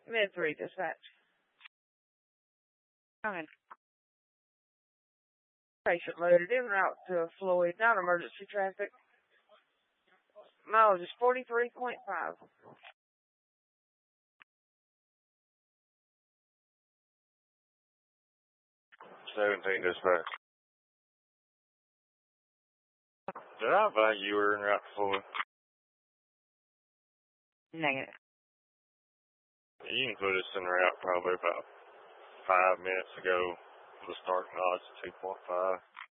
Mid-3 dispatch. Fine. Patient loaded en route to Floyd, non-emergency traffic. Mileage is 43.5. 17 dispatch. Did I advise you were en route to Floyd? Negative. You can put us en route probably about 5 minutes ago. The start odds 2.5.